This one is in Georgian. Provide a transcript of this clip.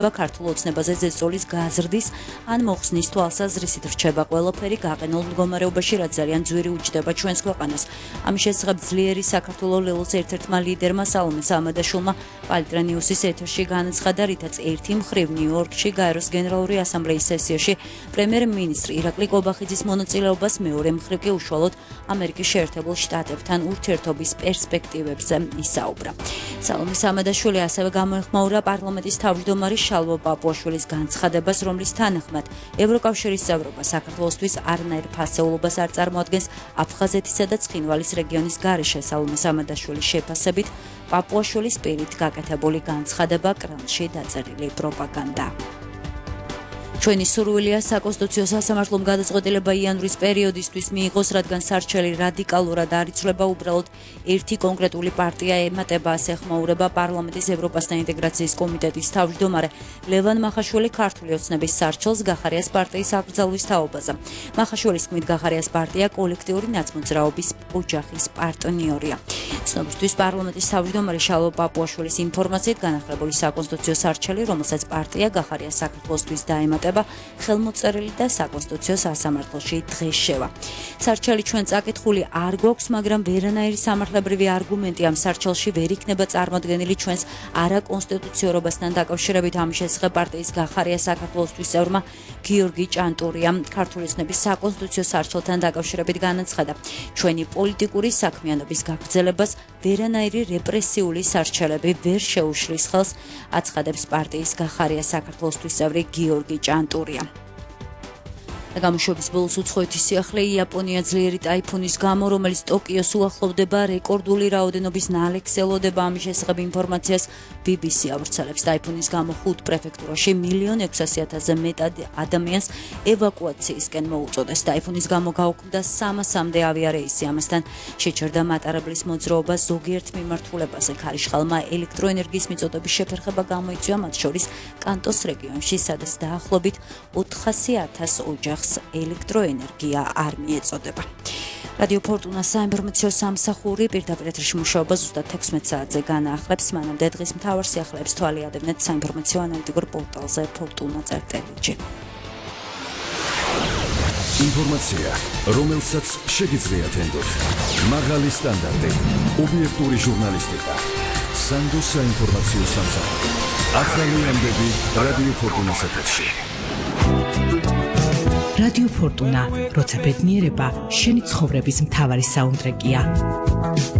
ქართულ ოცნებაზე ზეწოლის გაზრდის ან მოხსნის თვალსაზრისით რჩება ყველაფერი გაყინულ მდგომარეობაში, რაც ძალიან ძვირი უჯდება ჩვენს ქვეყანას. ამის შესახებ ძლიერი საქართველოს ლელოს ერთ-ერთმა ლიდერმა სალომე სამადაშვილმა პალტრანიუსის ეთერში განაცხადა, რითაც ერთი მხრივ ნიუ-იორკში გაეროს გენერალური ასამბლეის სესიაში პრემიერ-მინისტრი ირაკლი კობახიძის მონაწილეობას, მეორე მხრივ კი უშუალოდ ამერიკის შეერთებულ შტატებთან ურთიერთობის პერსპექტივებზე ისაუბრა. სალომე სამადაშვილი ასევე გამოეხმაურა პარლამენტის თავმჯდომარის შალვა პაპუაშვილის განცხადებას, რომლის თანახმად ევროკავშირის წევრობა საქართველოსთვის არანაირ ფასეულობას არ წარმოადგენს აფხაზეთისა და ცხინვალის რეგიონის გარეშე. სალომე სამადაშვილის შეფასებით, პაპუაშვილის პირით გაკეთებული განცხადება კრემლში დაწერილი პროპაგანდა. ჩვენი სურვილია საკონსტიტუციო სასამართლომ გადაწყვეტილება იანვრის პერიოდისთვის მიიღოს, რადგან სარჩელი რადიკალურად არ იცვლება, უბრალოდ ერთი კონკრეტული პარტია ემატება, ასე ხმაურება პარლამენტის ევროპასთან ინტეგრაციის კომიტეტის თავმჯდომარე ლევან მახაშვილი ქართული ოცნების სარჩელს გახარიას პარტიის აკრძალვის თაობაზე. მახაშვილის თქმით, გახარიას პარტია კოლექტიური ნაცმოძრაობის ოჯახის პარტნიორია. ცნობისთვის პარლამენტის თავმჯდომარე შალვა პაპუაშვილის ინფორმაციით, განახლებული საკონსტიტუციო სარჩელი, რომელსაც პარტია გახარიას საქართველოსთვის დაემატება, ხელმოწერილი და საკონსტიტუციო სასამართლოში დღეს შევა. სარჩელი ჩვენ წაკითხული არ გვაქვს, მაგრამ ვერანაირი სამართლებრივი არგუმენტი ამ სარჩელში ვერ იქნება წარმოდგენილი ჩვენს არაკონსტიტუციურობასთან დაკავშირებით. ამის შესახებ პარტიის გახარია საქართველოსთვის წევრმა გიორგი ჭანტურიამ ქართული ოცნების საკონსტიტუციო სარჩელთან დაკავშირებით განაცხადა, ჩვენი პოლიტიკური საქმიანობის გაგრძელებას ვერანაირი რეპრესიული სარჩელები ვერ შეუშლის ხელს, აცხადებს პარტიის გახარია საქართველოსთვის წევრი გიორგი ჭანტურია. გამოშვების ბოლოს უცხოეთის სიახლე იაპონია ძლიერი ტაიფუნის გამო, რომელიც ტოკიოს უახლოვდება, რეკორდული რაოდენობის ნალექს ელოდება. ამის შესახებ ინფორმაციას BBC ავრცელებს. ტაიფუნის გამო 5 პრეფექტურაში 1.600.000-ზე მეტ ადამიანს ევაკუაციისკენ მოუწოდეს. ტაიფუნის გამო გაუქმდა 300-მდე ავიარეისი, ამასთან შეჩერდა მატარებლის მოძრაობა ზოგიერთ მიმართულებაზე. ქარიშხალმა ელექტროენერგიის მიწოდების შეფერხება გამოიწვია, მათ შორის კანტოს რეგიონში, სადაც დაახლოებით 400,000 ოჯახს ელექტროენერგია არ მიეწოდება. რადიო ფორტუნა საინფორმაციო სამსახური პირდაპირ ეთერში მუშაობა ზუსტად 16 საათზე განაახლებს. მანამდე დღის მთავარ სიახლეებს თვალი ადევნეთ საინფორმაციო ანალიტიკურ პორტალზე fortuna.lg. ინფორმაცია, რომელსაც შეგიძლიათ ენდოთ. მაღალი სტანდარტი, ობიექტური ჟურნალისტიკა. სანდოს საინფორმაციო სამსახური. ახალი ამბები რადიო ფორტუნას ეთერში. რადიო ფორტუნა, როცა ბედნიერება შენი ცხოვრების მთავარი საუნდტრეკია.